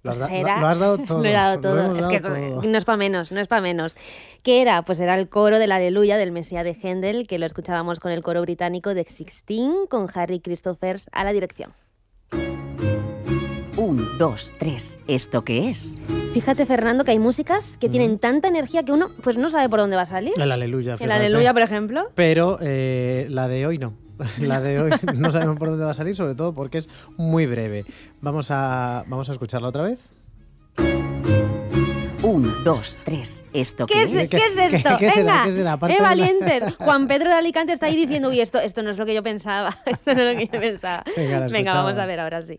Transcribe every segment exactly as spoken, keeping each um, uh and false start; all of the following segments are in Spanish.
Lo has, Pues da- era- lo has dado todo. Lo he dado lo todo. hemos Es dado que todo. no es para menos, no es para menos. ¿Qué era? Pues era el coro del Aleluya del Mesías de Händel, que lo escuchábamos con el coro británico de Sixteen, con Harry Christophers a la dirección. Un, dos, tres. ¿Esto qué es? Fíjate, Fernando, que hay músicas que tienen tanta energía que uno pues no sabe por dónde va a salir. El aleluya. El fíjate. Aleluya, por ejemplo. Pero eh, la de hoy no. La de hoy no sabemos por dónde va a salir, sobre todo porque es muy breve. Vamos a, vamos a escucharla otra vez. Un, dos, tres. ¿Esto qué, ¿Qué es, ¿Qué- ¿qué es qué- esto? qué será? Venga, ¿Qué será? Aparte eh, de la- valientes. Juan Pedro de Alicante está ahí diciendo, uy, esto, esto no es lo que yo pensaba. Esto no es lo que yo pensaba. Venga, la Venga, vamos escuchamos. a ver ahora sí.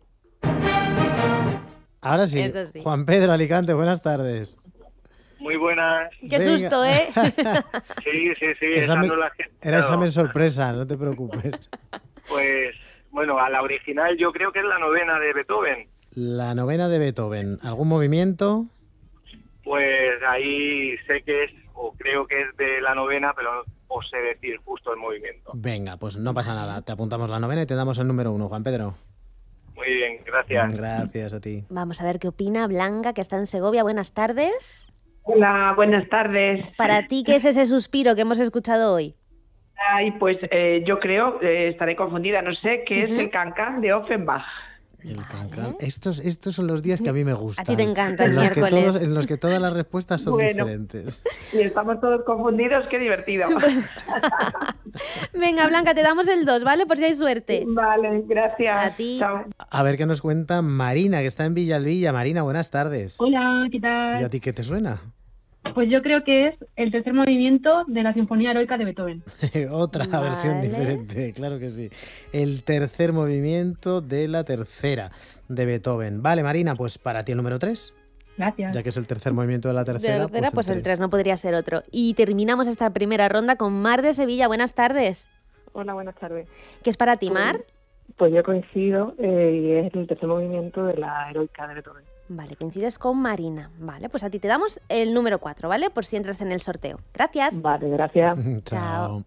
Ahora sí. Eso sí. Juan Pedro Alicante, buenas tardes. Muy buenas. Qué Venga. susto, ¿eh? Sí, sí, sí. Examen- esa no la he- Era claro, examen sorpresa, no te preocupes. Pues, bueno, a la original yo creo que es la novena de Beethoven. La novena de Beethoven. ¿Algún movimiento? Pues ahí sé que es, o creo que es de la novena, pero no os sé decir justo el movimiento. Venga, pues no pasa nada. Te apuntamos la novena y te damos el número uno, Juan Pedro. Muy bien, gracias. Gracias a ti. Vamos a ver qué opina Blanca, que está en Segovia. Buenas tardes. Hola, buenas tardes. Para ti, ¿qué es ese suspiro que hemos escuchado hoy? Ay, pues eh, yo creo, eh, estaré confundida, no sé, qué Ujú. es el cancán de Offenbach. El cancán. Estos, estos son los días que a mí me gustan. A ti te encanta el en los que miércoles. todos- en los que todas las respuestas son Bueno. diferentes. Y estamos todos confundidos, qué divertido. Venga, Blanca, te damos el dos, ¿vale? Por si hay suerte. Vale, gracias. A ti. Chao. A ver qué nos cuenta Marina, que está en Villalvilla. Marina, buenas tardes. Hola, ¿qué ¿Y tal? a ti qué te suena? Pues yo creo que es el tercer movimiento de la Sinfonía Heroica de Beethoven. Otra Vale. versión diferente, claro que sí. El tercer movimiento de la tercera de Beethoven. Vale, Marina, pues para ti el número tres, Gracias. ya que es el tercer movimiento de la De tercera. la tercera, pues el tres. tres, no podría ser otro. Y terminamos esta primera ronda con Mar de Sevilla. Buenas tardes. Hola, buenas tardes. ¿Qué es para ti, Mar? Pues yo coincido eh, y es el tercer movimiento de la heroica de Beethoven. Vale, coincides con Marina. Vale, pues a ti te damos el número cuatro, ¿vale? Por si entras en el sorteo. Gracias. Vale, gracias. Chao.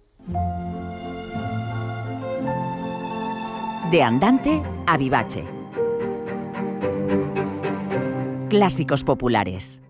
De Andante a Vivace. Clásicos populares.